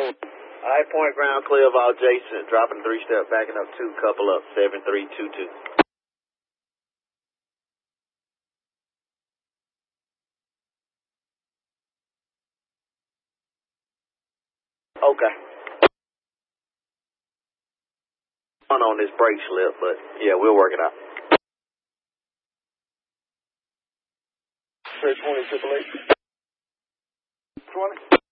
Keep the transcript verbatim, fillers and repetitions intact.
High point ground clear of all adjacent. Dropping three step, backing up two, couple up, seven three two two. Okay. On this brake slip, but yeah, we'll work it out. twenty, triple eight. twenty.